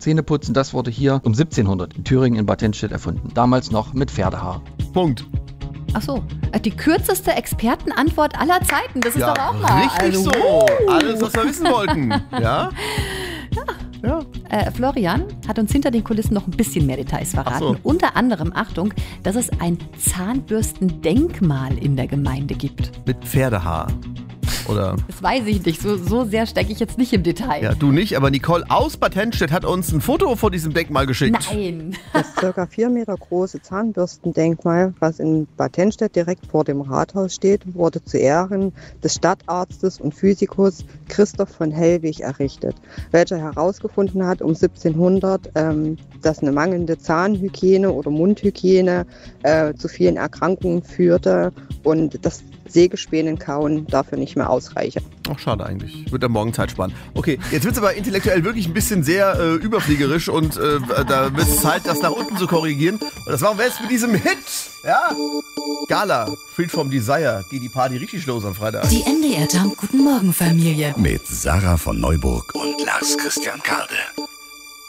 Zähneputzen, das wurde hier um 1700 in Thüringen in Bad Tennstedt erfunden. Damals noch mit Pferdehaar. Punkt. Ach so, die kürzeste Expertenantwort aller Zeiten. Das ist doch auch mal. Richtig so. Alles, was wir wissen wollten. Ja? Ja. Florian hat uns hinter den Kulissen noch ein bisschen mehr Details verraten. Ach so. Unter anderem, Achtung, dass es ein Zahnbürstendenkmal in der Gemeinde gibt. Mit Pferdehaar. Oder? Das weiß ich nicht. So sehr stecke ich jetzt nicht im Detail. Ja, du nicht, aber Nicole aus Bad Tennstedt hat uns ein Foto von diesem Denkmal geschickt. Nein. Das ca. 4 Meter große Zahnbürstendenkmal, was in Bad Tennstedt direkt vor dem Rathaus steht, wurde zu Ehren des Stadtarztes und Physikers Christoph von Hellwig errichtet, welcher herausgefunden hat um 1700, dass eine mangelnde Zahnhygiene oder Mundhygiene zu vielen Erkrankungen führte und das Sägespänen-Kauen dafür nicht mehr ausreiche. Ach, schade eigentlich. Wird am Morgen Zeit sparen. Okay, jetzt wird es aber intellektuell wirklich ein bisschen sehr überfliegerisch und da wird es Zeit, das nach unten zu korrigieren. Und das machen wir jetzt mit diesem Hit. Ja? Gala, Freed from Desire. Geht die Party richtig los am Freitag. Die NDR Jump Guten Morgen Familie. Mit Sarah von Neuburg und Lars Christian Kade.